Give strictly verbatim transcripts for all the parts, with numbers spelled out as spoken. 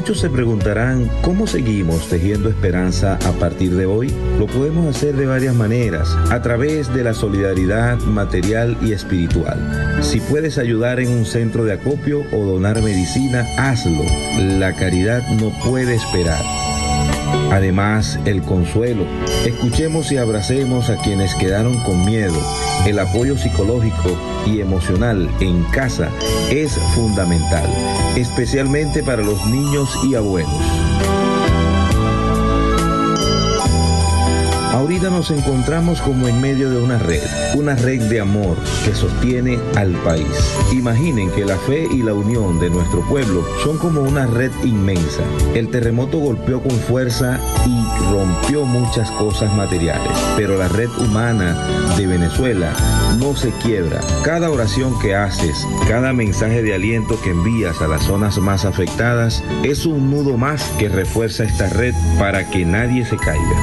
Muchos se preguntarán, ¿cómo seguimos tejiendo esperanza a partir de hoy? Lo podemos hacer de varias maneras, a través de la solidaridad material y espiritual. Si puedes ayudar en un centro de acopio o donar medicina, hazlo. La caridad no puede esperar. Además, el consuelo. Escuchemos y abracemos a quienes quedaron con miedo. El apoyo psicológico y emocional en casa es fundamental, especialmente para los niños y abuelos. Ahorita nos encontramos como en medio de una red, una red de amor que sostiene al país. Imaginen que la fe y la unión de nuestro pueblo son como una red inmensa. El terremoto golpeó con fuerza y rompió muchas cosas materiales, pero la red humana de Venezuela no se quiebra. Cada oración que haces, cada mensaje de aliento que envías a las zonas más afectadas es un nudo más que refuerza esta red para que nadie se caiga.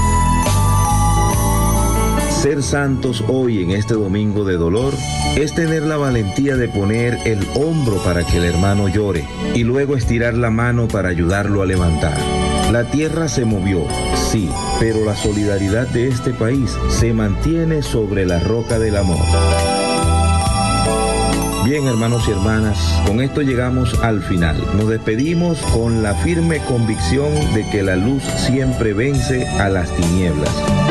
Ser santos hoy en este domingo de dolor es tener la valentía de poner el hombro para que el hermano llore y luego estirar la mano para ayudarlo a levantar. La tierra se movió, sí, pero la solidaridad de este país se mantiene sobre la roca del amor. Bien, hermanos y hermanas, con esto llegamos al final. Nos despedimos con la firme convicción de que la luz siempre vence a las tinieblas.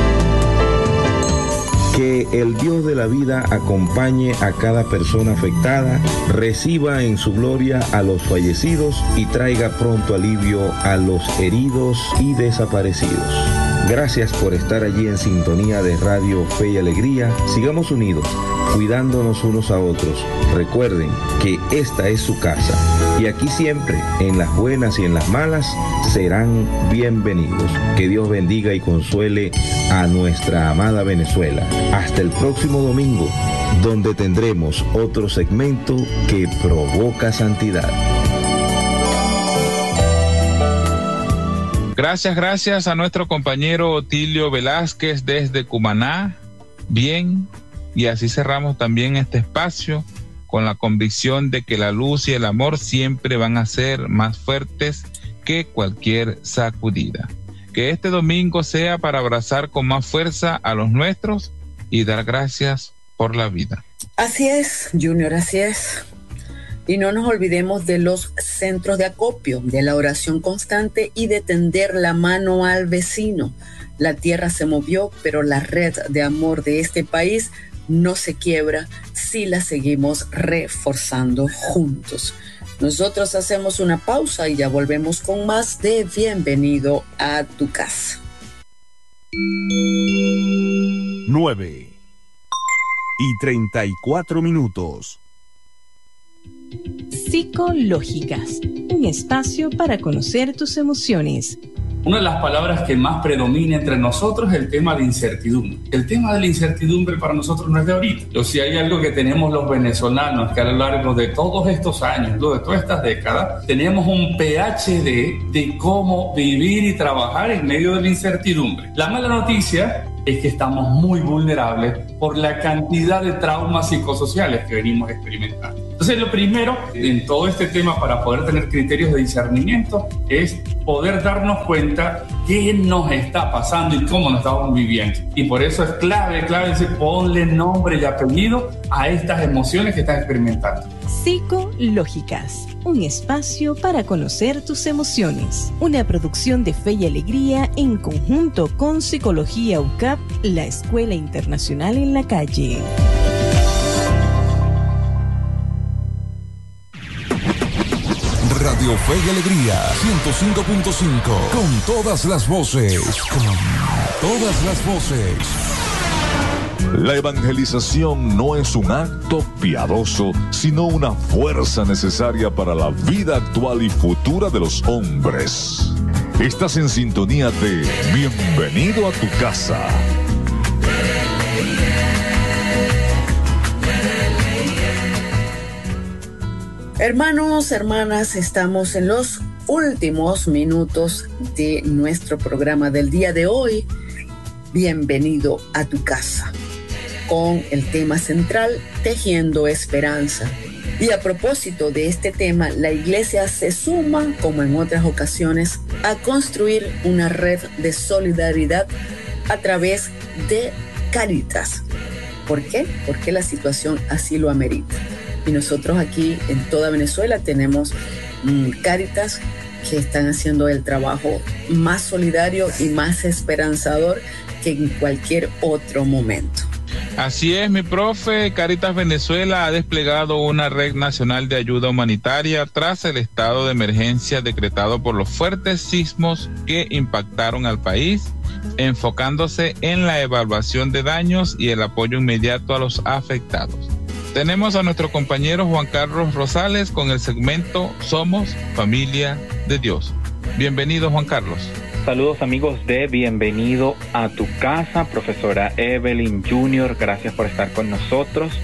Que el Dios de la vida acompañe a cada persona afectada, reciba en su gloria a los fallecidos y traiga pronto alivio a los heridos y desaparecidos. Gracias por estar allí en sintonía de Radio Fe y Alegría. Sigamos unidos, cuidándonos unos a otros. Recuerden que esta es su casa y aquí siempre, en las buenas y en las malas, serán bienvenidos. Que Dios bendiga y consuele a nuestra amada Venezuela. Hasta el próximo domingo, donde tendremos otro segmento que provoca santidad. Gracias, gracias a nuestro compañero Otilio Velázquez desde Cumaná. Bien, y así cerramos también este espacio con la convicción de que la luz y el amor siempre van a ser más fuertes que cualquier sacudida. Que este domingo sea para abrazar con más fuerza a los nuestros y dar gracias por la vida. Así es, Junior, así es. Y no nos olvidemos de los centros de acopio, de la oración constante y de tender la mano al vecino. La tierra se movió, pero la red de amor de este país no se quiebra si la seguimos reforzando juntos. Nosotros hacemos una pausa y ya volvemos con más de Bienvenido a tu casa. nueve y treinta y cuatro minutos. Psicológicas, un espacio para conocer tus emociones. Una de las palabras que más predomina entre nosotros es el tema de incertidumbre. El tema de la incertidumbre para nosotros no es de ahorita. O si hay algo que tenemos los venezolanos que a lo largo de todos estos años, de todas estas décadas, tenemos un P H D de cómo vivir y trabajar en medio de la incertidumbre. La mala noticia es que estamos muy vulnerables por la cantidad de traumas psicosociales que venimos experimentando. Entonces, lo primero en todo este tema para poder tener criterios de discernimiento es poder darnos cuenta qué nos está pasando y cómo nos estamos viviendo. Y por eso es clave, clave decir, ponle nombre y apellido a estas emociones que estás experimentando. Psicológicas, un espacio para conocer tus emociones. Una producción de Fe y Alegría en conjunto con Psicología U C A P, la Escuela Internacional en la Calle. Radio Fe y Alegría, ciento cinco punto cinco, con todas las voces, con todas las voces. La evangelización no es un acto piadoso, sino una fuerza necesaria para la vida actual y futura de los hombres. Estás en sintonía de Bienvenido a tu casa. Hermanos, hermanas, estamos en los últimos minutos de nuestro programa del día de hoy. Bienvenido a tu casa, con el tema central, Tejiendo Esperanza. Y a propósito de este tema, la Iglesia se suma, como en otras ocasiones, a construir una red de solidaridad a través de Cáritas. ¿Por qué? Porque la situación así lo amerita. Y nosotros aquí en toda Venezuela tenemos mmm, Cáritas que están haciendo el trabajo más solidario y más esperanzador que en cualquier otro momento. Así es, mi profe. Cáritas Venezuela ha desplegado una red nacional de ayuda humanitaria tras el estado de emergencia decretado por los fuertes sismos que impactaron al país, enfocándose en la evaluación de daños y el apoyo inmediato a los afectados. Tenemos a nuestro compañero Juan Carlos Rosales con el segmento Somos Familia de Dios. Bienvenido, Juan Carlos. Saludos amigos de Bienvenido a tu casa, profesora Evelyn Junior, gracias por estar con nosotros.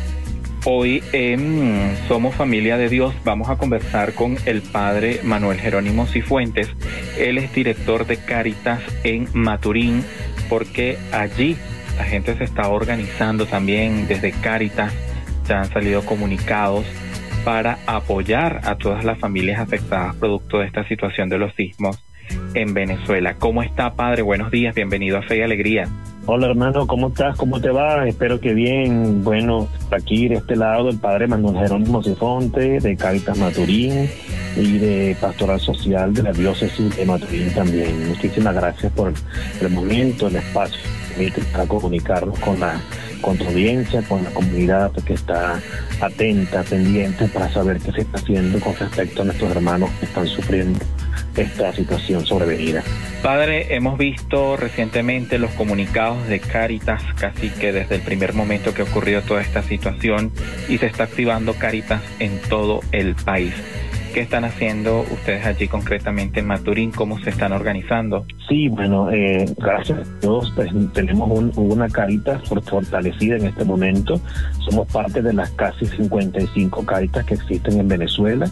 Hoy en Somos Familia de Dios vamos a conversar con el padre Manuel Jerónimo Cifuentes. Él es director de Cáritas en Maturín, porque allí la gente se está organizando también desde Cáritas. Ya han salido comunicados para apoyar a todas las familias afectadas producto de esta situación de los sismos en Venezuela. ¿Cómo está, padre? Buenos días, bienvenido a Fe y Alegría. Hola, hermano, ¿cómo estás? ¿Cómo te va? Espero que bien. Bueno, aquí de este lado el padre Manuel Jerónimo Cifuentes de Cáritas Maturín y de Pastoral Social de la Diócesis de Maturín también. Muchísimas gracias por el momento, el espacio para comunicarnos con la, con tu audiencia, con la comunidad que está atenta, pendiente para saber qué se está haciendo con respecto a nuestros hermanos que están sufriendo esta situación sobrevenida. Padre, hemos visto recientemente los comunicados de Cáritas, casi que desde el primer momento que ocurrió toda esta situación, y se está activando Cáritas en todo el país. ¿Qué están haciendo ustedes allí concretamente en Maturín? ¿Cómo se están organizando? Sí, bueno, eh, gracias a Dios pues, tenemos un, una Cáritas fortalecida en este momento. Somos parte de las casi cincuenta y cinco Cáritas que existen en Venezuela.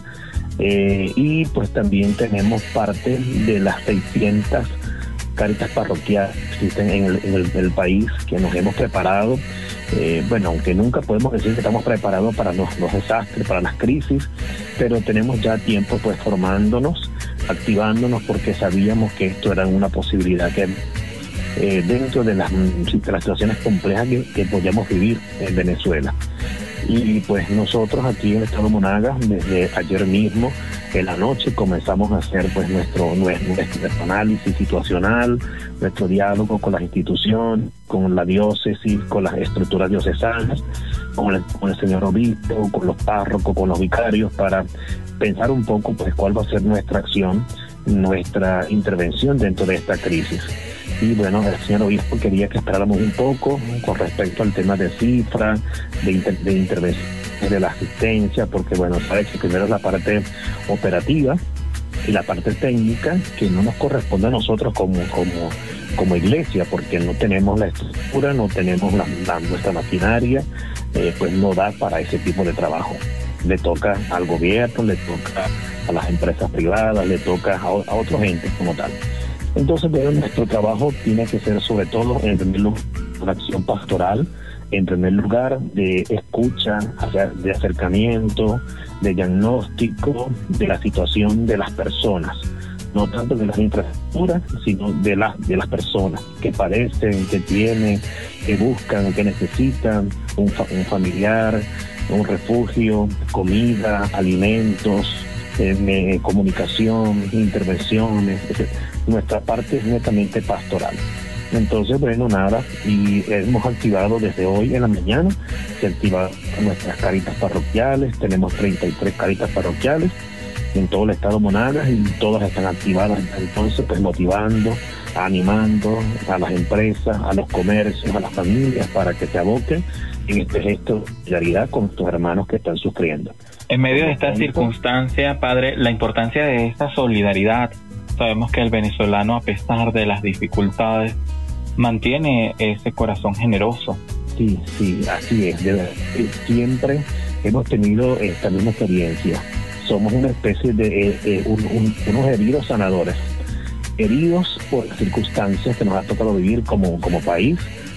Eh, y pues también tenemos parte de las seiscientas Cáritas parroquiales que existen en el, en el, el país, que nos hemos preparado. Eh, bueno, aunque nunca podemos decir que estamos preparados para los, los desastres, para las crisis, pero tenemos ya tiempo pues formándonos, activándonos, porque sabíamos que esto era una posibilidad que eh, dentro de las, de las situaciones complejas que, que podíamos vivir en Venezuela. Y pues nosotros aquí en el Estado Monagas, desde ayer mismo, en la noche, comenzamos a hacer pues nuestro, nuestro, nuestro análisis situacional, nuestro diálogo con las instituciones, con la diócesis, con las estructuras diocesanas, con el, con el señor obispo, con los párrocos, con los vicarios, para pensar un poco pues cuál va a ser nuestra acción, nuestra intervención dentro de esta crisis. Y bueno, el señor obispo quería que esperáramos un poco con respecto al tema de cifras, de, inter, de intervención, de la asistencia, porque bueno, sabe que primero es la parte operativa y la parte técnica que no nos corresponde a nosotros como, como, como iglesia, porque no tenemos la estructura, no tenemos la, la, nuestra maquinaria, eh, pues no da para ese tipo de trabajo. Le toca al gobierno, le toca a las empresas privadas, le toca a, a otros entes como tal. Entonces, bueno, nuestro trabajo tiene que ser sobre todo, en primer lugar, una acción pastoral, en primer lugar, de escucha, de acercamiento, de diagnóstico de la situación de las personas, no tanto de las infraestructuras, sino de, la, de las personas que padecen, que tienen, que buscan, que necesitan un, fa- un familiar, un refugio, comida, alimentos, eh, comunicación, intervenciones, etcétera. Nuestra parte es netamente pastoral. Entonces, bueno, nada, y hemos activado desde hoy en la mañana, se activan nuestras Cáritas parroquiales, tenemos treinta y tres Cáritas parroquiales en todo el estado Monagas y todas están activadas, entonces pues motivando, animando a las empresas, a los comercios, a las familias para que se aboquen en este gesto de solidaridad con tus hermanos que están sufriendo. En medio de esta circunstancia, padre, la importancia de esta solidaridad. Sabemos que el venezolano, a pesar de las dificultades, mantiene ese corazón generoso. Sí, sí, así es. De verdad, siempre hemos tenido esta misma experiencia. Somos una especie de eh, eh, un, un, unos heridos sanadores. Heridos por las circunstancias que nos ha tocado vivir como, como país,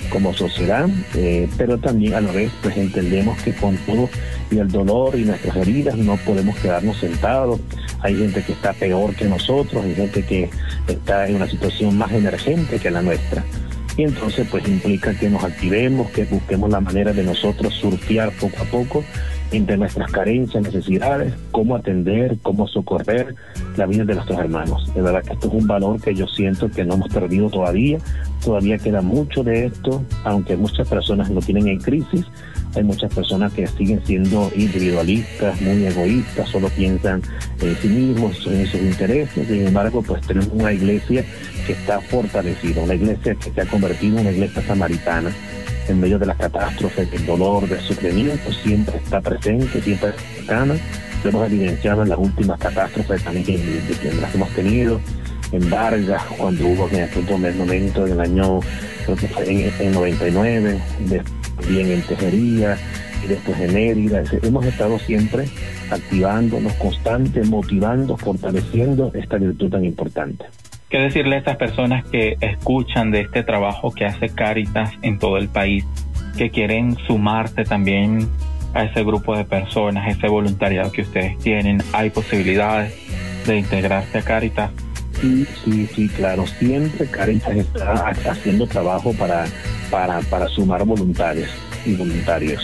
como sociedad, eh, pero también a la vez pues entendemos que con todo y el dolor y nuestras heridas no podemos quedarnos sentados. Hay gente que está peor que nosotros, hay gente que está en una situación más emergente que la nuestra. Y entonces pues implica que nos activemos, que busquemos la manera de nosotros surfear poco a poco entre nuestras carencias, necesidades, cómo atender, cómo socorrer la vida de nuestros hermanos. De verdad que esto es un valor que yo siento que no hemos perdido todavía. Todavía queda mucho de esto, aunque muchas personas lo tienen en crisis. Hay muchas personas que siguen siendo individualistas, muy egoístas, solo piensan en sí mismos, en sus intereses. Sin embargo, pues tenemos una iglesia que está fortalecida, una iglesia que se ha convertido en una iglesia samaritana. En medio de las catástrofes, del dolor, del sufrimiento, siempre está presente, siempre está cercana. Lo hemos evidenciado en las últimas catástrofes también que, que las hemos tenido, en Vargas, cuando hubo en aquel momento, en el año, creo que fue en, en noventa y nueve, también en Tejería, y después en Mérida. Hemos estado siempre activándonos, constante, motivando, fortaleciendo esta virtud tan importante. ¿Qué decirle a estas personas que escuchan de este trabajo que hace Cáritas en todo el país, que quieren sumarse también a ese grupo de personas, ese voluntariado que ustedes tienen? ¿Hay posibilidades de integrarse a Cáritas? Sí, sí, sí, claro. Siempre Cáritas está haciendo trabajo para, para, para sumar voluntarios y voluntarios.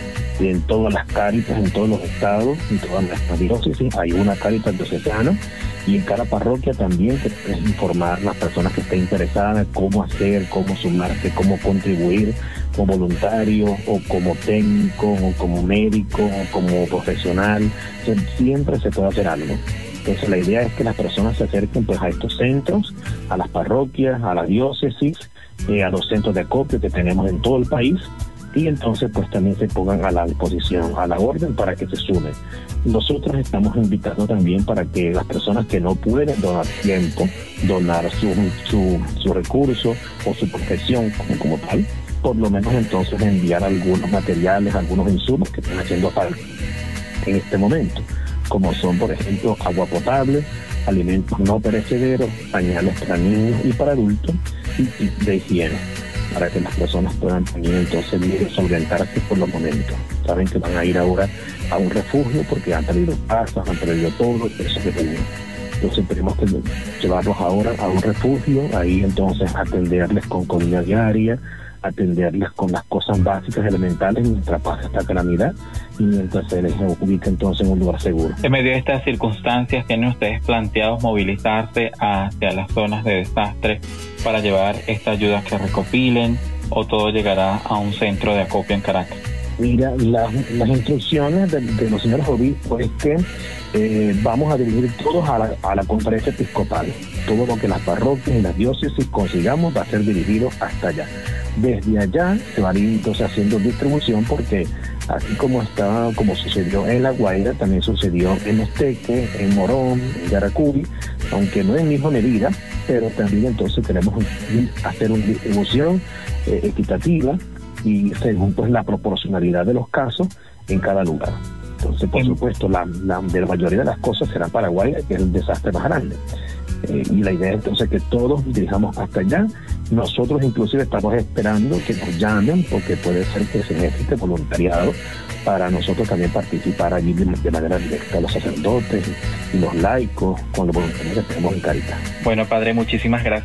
Y en todas las Cáritas, en todos los estados, en todas nuestras diócesis, hay una Cáritas diocesana, y en cada parroquia también que puedes informar a las personas que estén interesadas cómo hacer, cómo sumarse, cómo contribuir como voluntario o como técnico o como médico o como profesional. Entonces, siempre se puede hacer algo. Entonces la idea es que las personas se acerquen pues a estos centros, a las parroquias, a las diócesis, eh, a los centros de acopio que tenemos en todo el país, y entonces pues también se pongan a la disposición, a la orden para que se sumen. Nosotros estamos invitando también para que las personas que no pueden donar tiempo, donar su, su, su recurso o su profesión como, como tal, por lo menos entonces enviar algunos materiales, algunos insumos que están haciendo falta en este momento, como son por ejemplo agua potable, alimentos no perecederos, pañales para niños y para adultos, y kits de higiene, para que las personas puedan también entonces ir a solventarse por los momentos. Saben que van a ir ahora a un refugio porque han perdido casas, han perdido todo, eso que tenían. Entonces tenemos que llevarlos ahora a un refugio, ahí entonces atenderles con comida diaria, atenderles con las cosas básicas, elementales, mientras pasa esta calamidad y mientras se les ubica entonces en un lugar seguro. En medio de estas circunstancias, ¿tienen ustedes planteados movilizarse hacia las zonas de desastre para llevar esta ayuda que recopilen, o todo llegará a un centro de acopio en Caracas? Mira, la, las instrucciones de, de los señores obispos es que eh, vamos a dirigir todos a la, a la conferencia episcopal. Todo lo que las parroquias y las diócesis consigamos va a ser dirigido hasta allá. Desde allá se va a ir entonces haciendo distribución, porque así como está, como sucedió en La Guaira, también sucedió en Los Teques, en Morón, en Yaracuy, aunque no en misma medida, pero también entonces queremos hacer una distribución eh, equitativa y según pues la proporcionalidad de los casos en cada lugar. Entonces, por supuesto, la, la, de la mayoría de las cosas será para Guaira, que es el desastre más grande. Eh, y la idea es entonces que todos dirijamos hasta allá. Nosotros inclusive estamos esperando que nos llamen, porque puede ser que se necesite voluntariado para nosotros también participar allí de, de manera directa, los sacerdotes y los laicos, con los voluntarios que tenemos en Cáritas. Bueno, padre, muchísimas gracias